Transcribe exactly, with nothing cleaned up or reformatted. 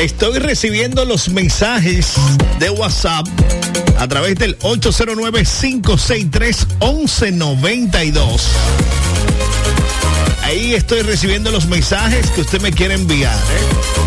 Estoy recibiendo los mensajes de WhatsApp a través del ocho cero nueve, cinco seis tres, once noventa y dos. Ahí estoy recibiendo los mensajes que usted me quiere enviar, ¿eh?